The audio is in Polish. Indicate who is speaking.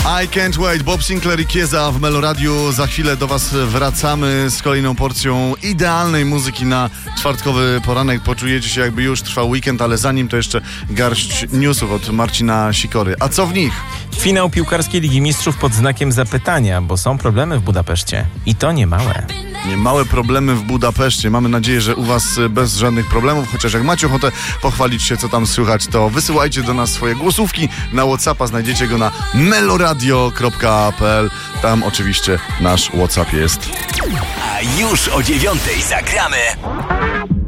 Speaker 1: I Can't Wait, Bob Sinclair i Kieza w Meloradiu. Za chwilę do Was wracamy z kolejną porcją idealnej muzyki na czwartkowy poranek. Poczujecie się, jakby już trwał weekend, ale zanim to jeszcze garść newsów od Marcina Sikory. A co w nich?
Speaker 2: Finał piłkarskiej Ligi Mistrzów pod znakiem zapytania, bo są problemy w Budapeszcie. I to niemałe.
Speaker 1: Niemałe problemy w Budapeszcie. Mamy nadzieję, że u Was bez żadnych problemów, chociaż jak macie ochotę pochwalić się, co tam słychać, to wysyłajcie do nas swoje głosówki na WhatsAppa. Znajdziecie go na meloradio.pl. Tam oczywiście nasz WhatsApp jest.
Speaker 3: A już o 9:00 zagramy